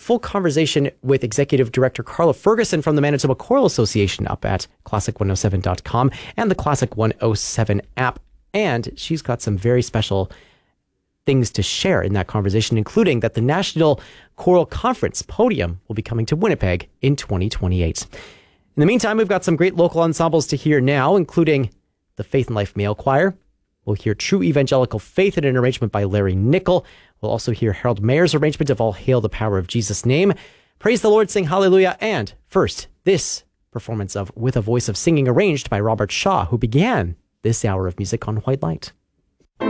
full conversation with Executive Director Carla Ferguson from the Manitoba Choral Association up at classic107.com and the Classic 107 app. And she's got some very special things to share in that conversation, including that the National Choral Conference podium will be coming to Winnipeg in 2028. In the meantime, we've got some great local ensembles to hear now, including the Faith and Life Male Choir. We'll hear True Evangelical Faith in an arrangement by Larry Nickel. We'll also hear Harold Mayer's arrangement of All Hail the Power of Jesus' Name. Praise the Lord, Sing Hallelujah. And first, this performance of With a Voice of Singing arranged by Robert Shaw, who began this hour of music on White Light.